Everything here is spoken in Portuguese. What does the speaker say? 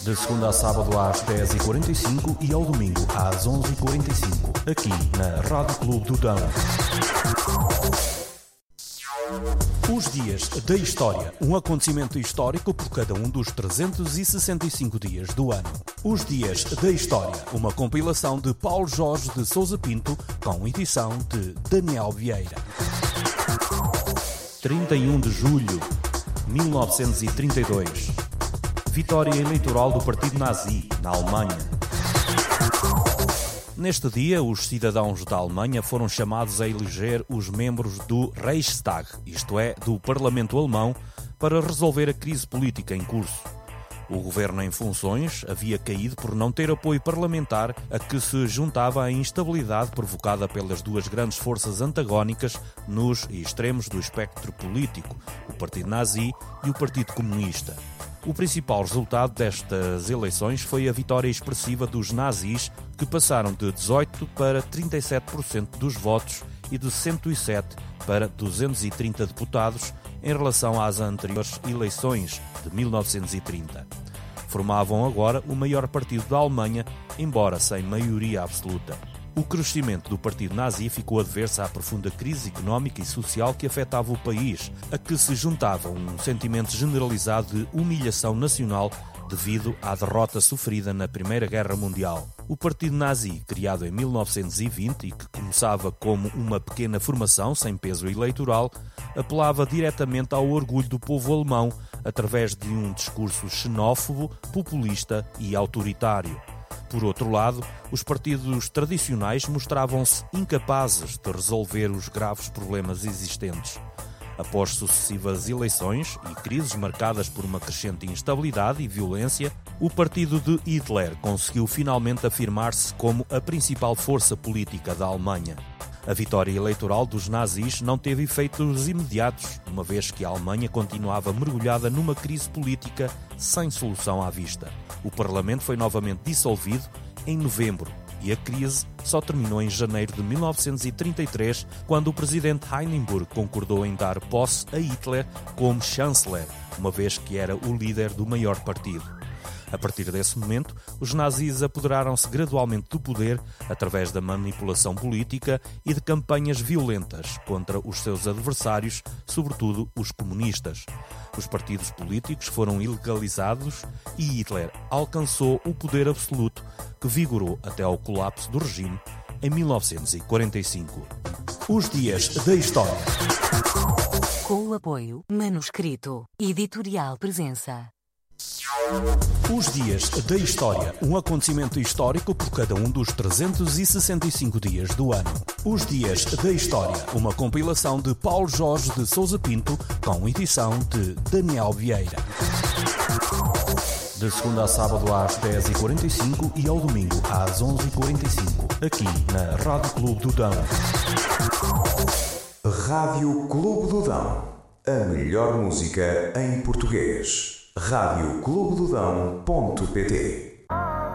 De segunda a sábado às 10h45 e ao domingo às 11h45, aqui na Rádio Clube do Dão. Os Dias da História, um acontecimento histórico por cada um dos 365 dias do ano. Os Dias da História, uma compilação de Paulo Jorge de Sousa Pinto, com edição de Daniel Vieira. 31 de julho, 1932. Vitória eleitoral do Partido Nazi, na Alemanha. Neste dia, os cidadãos da Alemanha foram chamados a eleger os membros do Reichstag, isto é, do Parlamento Alemão, para resolver a crise política em curso. O governo em funções havia caído por não ter apoio parlamentar, a que se juntava a instabilidade provocada pelas duas grandes forças antagónicas nos extremos do espectro político, o Partido Nazi e o Partido Comunista. O principal resultado destas eleições foi a vitória expressiva dos nazis, que passaram de 18% para 37% dos votos e de 107 para 230 deputados em relação às anteriores eleições de 1930. Formavam agora o maior partido da Alemanha, embora sem maioria absoluta. O crescimento do partido nazi ficou adverso à profunda crise económica e social que afetava o país, a que se juntava um sentimento generalizado de humilhação nacional devido à derrota sofrida na Primeira Guerra Mundial. O partido nazi, criado em 1920 e que começava como uma pequena formação sem peso eleitoral, apelava diretamente ao orgulho do povo alemão através de um discurso xenófobo, populista e autoritário. Por outro lado, os partidos tradicionais mostravam-se incapazes de resolver os graves problemas existentes. Após sucessivas eleições e crises marcadas por uma crescente instabilidade e violência, o partido de Hitler conseguiu finalmente afirmar-se como a principal força política da Alemanha. A vitória eleitoral dos nazis não teve efeitos imediatos, uma vez que a Alemanha continuava mergulhada numa crise política sem solução à vista. O Parlamento foi novamente dissolvido em novembro e a crise só terminou em janeiro de 1933, quando o presidente Hindenburg concordou em dar posse a Hitler como chanceler, uma vez que era o líder do maior partido. A partir desse momento, os nazis apoderaram-se gradualmente do poder através da manipulação política e de campanhas violentas contra os seus adversários, sobretudo os comunistas. Os partidos políticos foram ilegalizados e Hitler alcançou o poder absoluto, que vigorou até ao colapso do regime em 1945. Os Dias da História. Com o apoio Manuscrito Editorial Presença. Os Dias da História, um acontecimento histórico por cada um dos 365 dias do ano. Os Dias da História, uma compilação de Paulo Jorge de Sousa Pinto, com edição de Daniel Vieira. De segunda a sábado às 10h45 e ao domingo às 11h45, aqui na Rádio Clube do Dão. Rádio Clube do Dão. A melhor música em português. radioclubedodão.pt